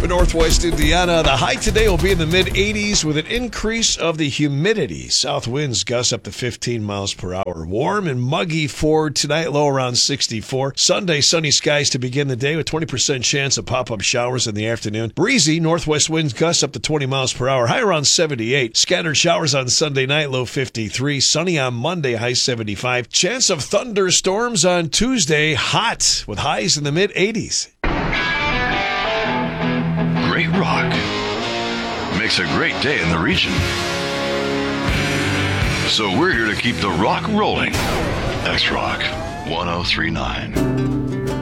For Northwest Indiana, the high today will be in the mid-80s with an increase of the humidity. South winds gust up to 15 miles per hour. Warm and muggy for tonight, low around 64. Sunday, sunny skies to begin the day with 20% chance of pop-up showers in the afternoon. Breezy, northwest winds gust up to 20 miles per hour, high around 78. Scattered showers on Sunday night, low 53. Sunny on Monday, high 75. Chance of thunderstorms on Tuesday, hot with highs in the mid-80s. Great rock makes a great day in the region. So we're here to keep the rock rolling. X-Rock 1039.